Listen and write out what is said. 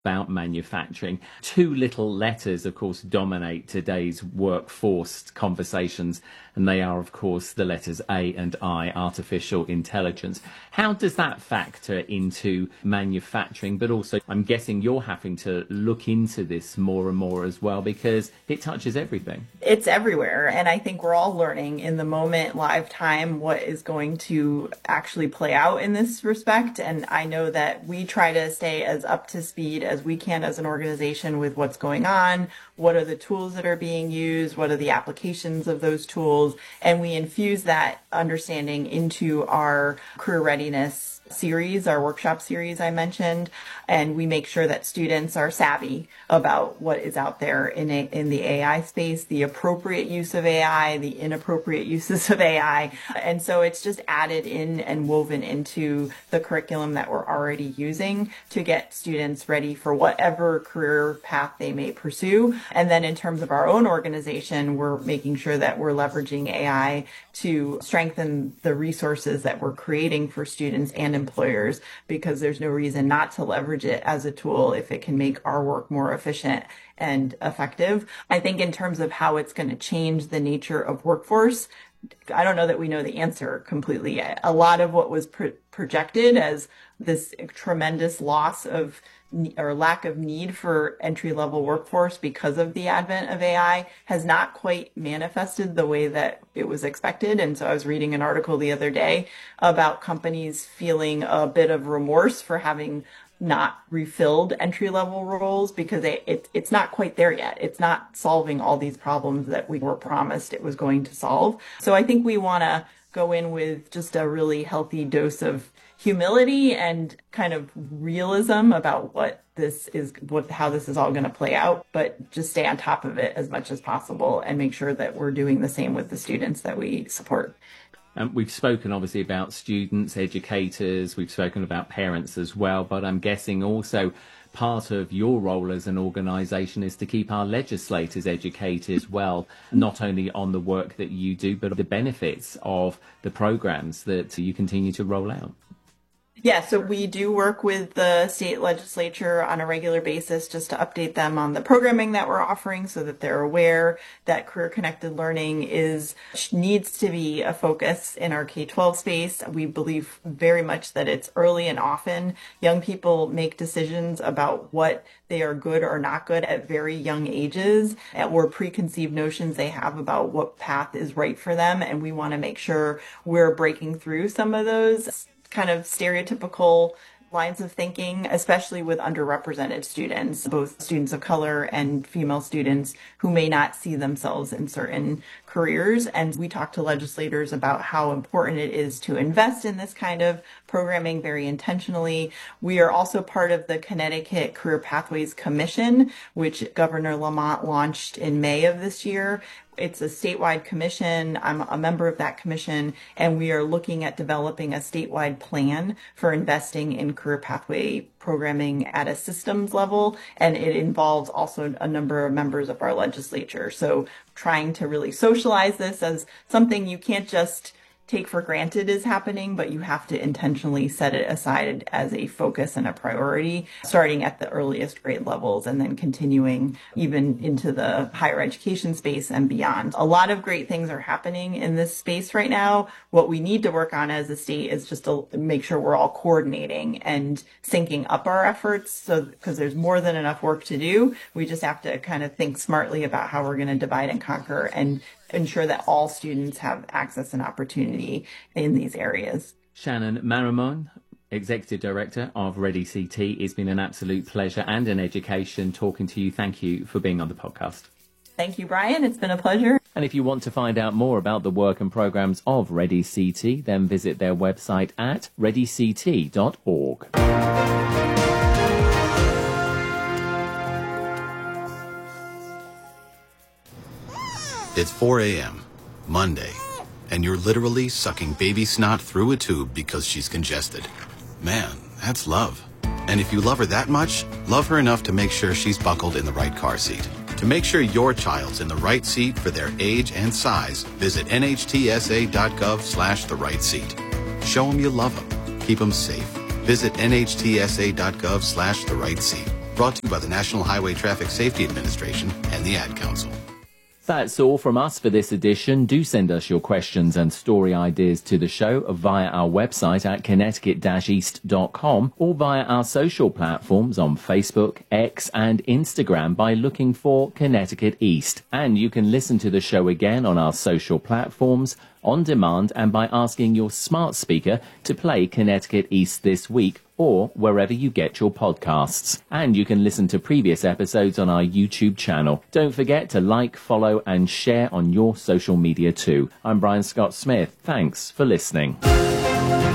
about manufacturing. Two little letters, of course, dominate today's workforce conversations, and they are, of course, the letters A and I, artificial intelligence. How does that factor into manufacturing? But also, I'm guessing you're having to look into this more and more as well, because it touches everything. It's everywhere. And I think we're all learning in the moment, live time, what is going to actually play out in this respect. And I know that we try to stay as up to speed as we can as an organization with what's going on, what are the tools that are being used, what are the applications of those tools, and we infuse that understanding into our career readiness series, our workshop series I mentioned, and we make sure that students are savvy about what is out there in the AI space, the appropriate use of AI, the inappropriate uses of AI. And so it's just added in and woven into the curriculum that we're already using to get students ready for whatever career path they may pursue. And then in terms of our own organization, we're making sure that we're leveraging AI to strengthen the resources that we're creating for students and employers, because there's no reason not to leverage it as a tool if it can make our work more efficient and effective. I think in terms of how it's going to change the nature of workforce, I don't know that we know the answer completely yet. A lot of what was projected as this tremendous loss of or lack of need for entry-level workforce because of the advent of AI has not quite manifested the way that it was expected. And so I was reading an article the other day about companies feeling a bit of remorse for having not refilled entry-level roles because it's not quite there yet. It's not solving all these problems that we were promised it was going to solve. So I think we want to go in with just a really healthy dose of humility and kind of realism about how this is all going to play out, but just stay on top of it as much as possible and make sure that we're doing the same with the students that we support. We've spoken obviously about students, educators, we've spoken about parents as well, but I'm guessing also part of your role as an organisation is to keep our legislators educated as well, not only on the work that you do, but the benefits of the programmes that you continue to roll out. Yeah, so we do work with the state legislature on a regular basis just to update them on the programming that we're offering so that they're aware that career-connected learning needs to be a focus in our K-12 space. We believe very much that it's early and often. Young people make decisions about what they are good or not good at very young ages, or preconceived notions they have about what path is right for them. And we want to make sure we're breaking through some of those kind of stereotypical lines of thinking, especially with underrepresented students, both students of color and female students who may not see themselves in certain careers. And we talk to legislators about how important it is to invest in this kind of programming very intentionally. We are also part of the Connecticut Career Pathways Commission, which Governor Lamont launched in May of this year. It's a statewide commission. I'm a member of that commission, and we are looking at developing a statewide plan for investing in career pathway programming at a systems level, and it involves also a number of members of our legislature. So trying to really socialize this as something you can't just take for granted is happening, but you have to intentionally set it aside as a focus and a priority, starting at the earliest grade levels and then continuing even into the higher education space and beyond. A lot of great things are happening in this space right now. What we need to work on as a state is just to make sure we're all coordinating and syncing up our efforts, so because there's more than enough work to do. We just have to kind of think smartly about how we're going to divide and conquer and ensure that all students have access and opportunity in these areas. Shannon Marimon, Executive Director of Ready CT. It's been an absolute pleasure and an education talking to you. Thank you for being on the podcast. Thank you, Brian. It's been a pleasure. And if you want to find out more about the work and programs of Ready CT, then visit their website at readyct.org. It's 4 a.m., Monday, and you're literally sucking baby snot through a tube because she's congested. Man, that's love. And if you love her that much, love her enough to make sure she's buckled in the right car seat. To make sure your child's in the right seat for their age and size, visit nhtsa.gov/the right seat. Show them you love them. Keep them safe. Visit nhtsa.gov/the right seat. Brought to you by the National Highway Traffic Safety Administration and the Ad Council. That's all from us for this edition. Do send us your questions and story ideas to the show via our website at connecticut-east.com or via our social platforms on Facebook, X and Instagram by looking for Connecticut East. And you can listen to the show again on our social platforms, on demand, and by asking your smart speaker to play Connecticut East This Week or wherever you get your podcasts. And you can listen to previous episodes on our YouTube channel. Don't forget to like, follow, and share on your social media too. I'm Brian Scott Smith. Thanks for listening.